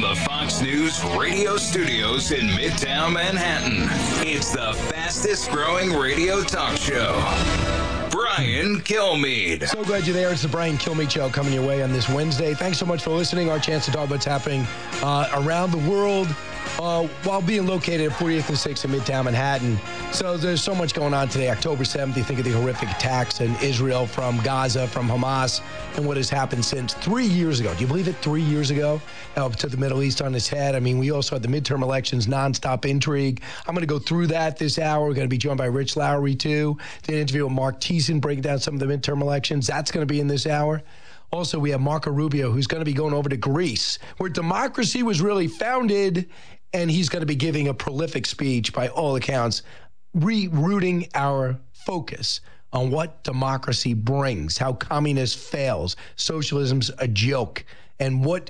the Fox News radio studios in Midtown Manhattan. It's the fastest growing radio talk show. Brian Kilmeade. So glad you're there. It's the Brian Kilmeade Show coming your way on this Wednesday. Thanks so much for listening. Our chance to talk about what's happening around the world while being located at 40th and 6th in Midtown Manhattan. So there's so much going on today. October 7th, you think of the horrific attacks in Israel from Gaza, from Hamas, and what has happened since 3 years ago. Do you believe it? 3 years ago? To the Middle East on its head. I mean, we also had the midterm elections, nonstop intrigue. I'm going to go through that this hour. We're going to be joined by Rich Lowry, too. Did an interview with Mark Thiessen, breaking down some of the midterm elections. That's going to be in this hour. Also, we have Marco Rubio, who's going to be going over to Greece, where democracy was really founded, and he's going to be giving a prolific speech, by all accounts, rerouting our focus on what democracy brings, how communism fails, socialism's a joke, and where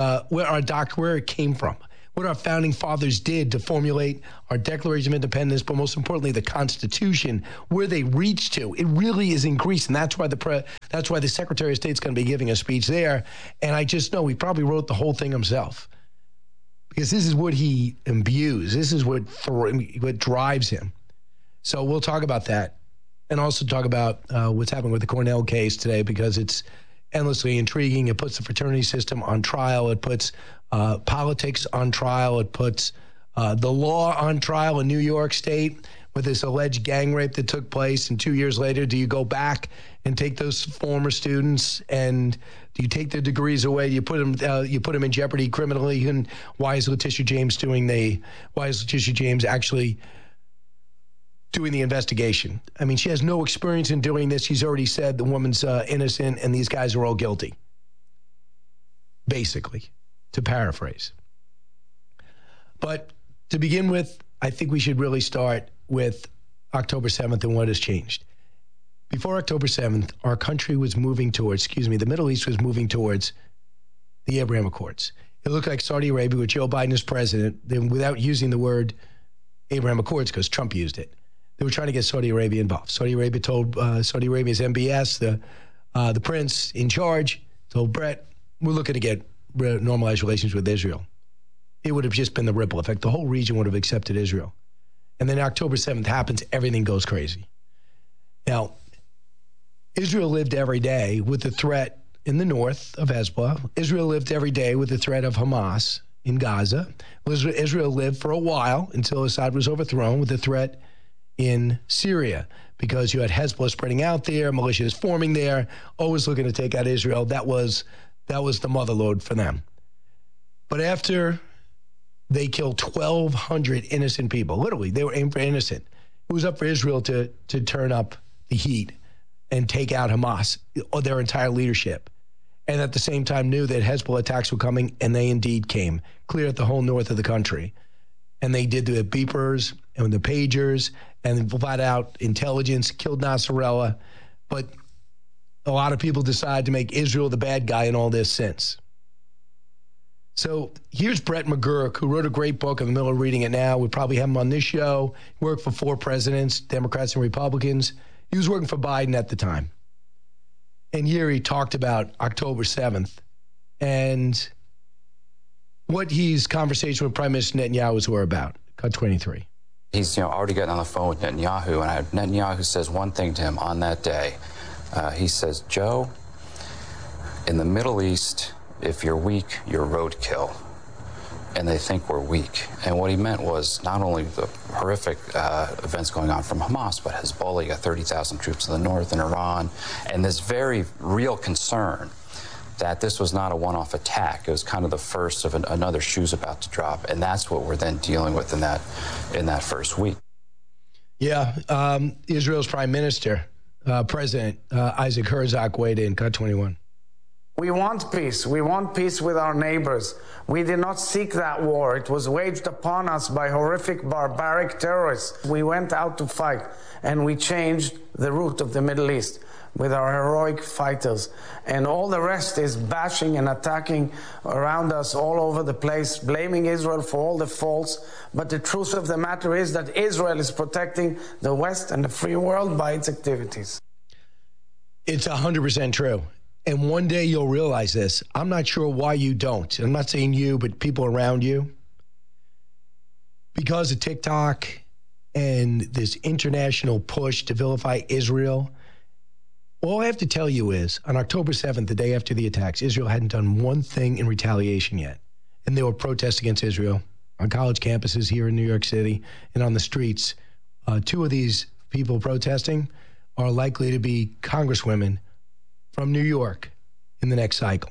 it came from, what our founding fathers did to formulate our Declaration of Independence, but most importantly, the Constitution, where they reached to. It really is in Greece, and that's why the Secretary of State's going to be giving a speech there. And I just know he probably wrote the whole thing himself, because this is what he imbues. This is what drives him. So we'll talk about that, and also talk about what's happening with the Cornell case today, because it's endlessly intriguing. It puts the fraternity system on trial. It puts politics on trial. It puts the law on trial in New York State with this alleged gang rape that took place. And 2 years later, do you go back and take those former students, and do you take their degrees away? You put them in jeopardy criminally. And why is Letitia James actually doing the investigation? I mean, she has no experience in doing this. She's already said the woman's innocent, and these guys are all guilty, basically, to paraphrase. But to begin with, I think we should really start with October 7th and what has changed. Before October 7th, our country was moving towards, the Middle East was moving towards the Abraham Accords. It looked like Saudi Arabia, with Joe Biden as president, then without using the word Abraham Accords, because Trump used it, they were trying to get Saudi Arabia involved. Saudi Arabia told Saudi Arabia's MBS, the prince in charge, told Brett, we're looking to get normalized relations with Israel. It would have just been the ripple effect. The whole region would have accepted Israel. And then October 7th happens, everything goes crazy. Now, Israel lived every day with the threat in the north of Hezbollah. Israel lived every day with the threat of Hamas in Gaza. Israel lived for a while until Assad was overthrown with the threat in Syria, because you had Hezbollah spreading out there, militias forming there, always looking to take out Israel. That was the mother lode for them. But after they killed 1,200 innocent people, literally, they were aimed for innocent, it was up for Israel to turn up the heat and take out Hamas, or their entire leadership. And at the same time knew that Hezbollah attacks were coming, and they indeed came, cleared the whole north of the country. And they did the beepers and the pagers and flat out intelligence, killed Nasrallah. But a lot of people decide to make Israel the bad guy in all this since. So here's Brett McGurk, who wrote a great book. I'm in the middle of reading it now. We probably have him on this show. He worked for 4 presidents, Democrats and Republicans. He was working for Biden at the time. And here he talked about October 7th and what his conversation with Prime Minister Netanyahu were about. Cut 23. He's already gotten on the phone with Netanyahu, and Netanyahu says one thing to him on that day. He says, Joe, in the Middle East, if you're weak, you're roadkill. And they think we're weak. And what he meant was not only the horrific events going on from Hamas, but Hezbollah, you got 30,000 troops in the north, and Iran, and this very real concern that this was not a one-off attack. It was kind of the first of another shoe's about to drop, and that's what we're then dealing with in that first week. Yeah, Israel's Prime Minister, President Isaac Herzog weighed in. Cut 21. We want peace. We want peace with our neighbors. We did not seek that war. It was waged upon us by horrific, barbaric terrorists. We went out to fight, and we changed the route of the Middle East with our heroic fighters. And all the rest is bashing and attacking around us all over the place, blaming Israel for all the faults. But the truth of the matter is that Israel is protecting the West and the free world by its activities. It's 100% true. And one day you'll realize this. I'm not sure why you don't. I'm not saying you, but people around you. Because of TikTok and this international push to vilify Israel, all I have to tell you is, on October 7th, the day after the attacks, Israel hadn't done one thing in retaliation yet. And there were protests against Israel on college campuses here in New York City and on the streets. Two of these people protesting are likely to be congresswomen from New York in the next cycle.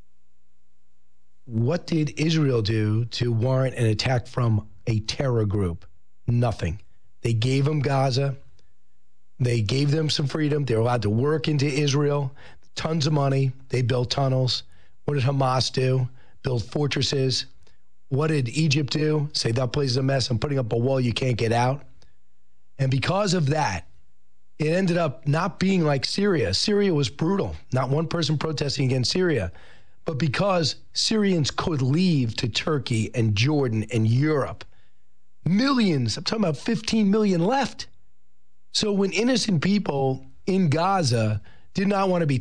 What did Israel do to warrant an attack from a terror group? Nothing. They gave them Gaza. They gave them some freedom. They were allowed to work into Israel. Tons of money. They built tunnels. What did Hamas do? Build fortresses. What did Egypt do? Say, that place is a mess. I'm putting up a wall you can't get out. And because of that, it ended up not being like Syria. Syria was brutal. Not one person protesting against Syria. But because Syrians could leave to Turkey and Jordan and Europe, millions, I'm talking about 15 million left. So when innocent people in Gaza did not want to be